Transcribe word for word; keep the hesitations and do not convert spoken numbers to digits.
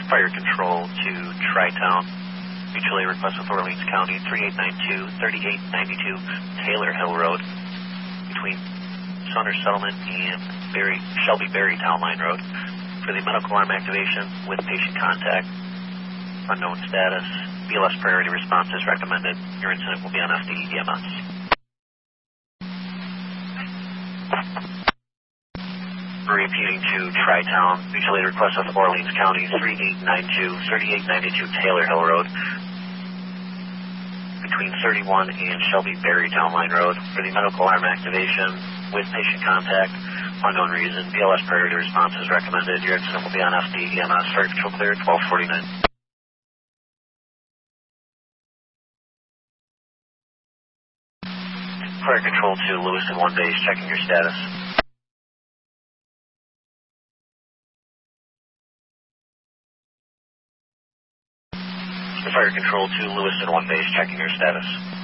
Fire Control to Tri-Town. Mutually request with Orleans County, thirty-eight ninety-two, thirty-eight ninety-two Taylor Hill Road, between Sumner Settlement and Berry, Shelby Berry Town Line Road, for the medical alarm activation with patient contact. Unknown status. B L S priority response is recommended. Your incident will be on F D E M S. Repeating to Tri-Town, mutually request with Orleans County, thirty-eight ninety-two, thirty-eight ninety-two Taylor Hill Road, between thirty-one and Shelby Berry Town Line Road, for the medical alarm activation with patient contact. Unknown reason. B L S priority response is recommended. Your incident will be on F D E M S. Fire Control clear, twelve forty-nine. Fire Control to Lewis and one base, checking your status. Fire Control to Lewis and one base, checking your status.